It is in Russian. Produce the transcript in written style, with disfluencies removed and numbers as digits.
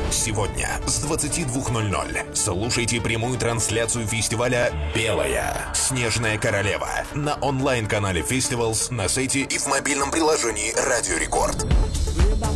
Сегодня с 22:00 слушайте прямую трансляцию фестиваля «Белая снежная королева» на онлайн-канале Festivals, на сайте и в мобильном приложении «Радио Рекорд».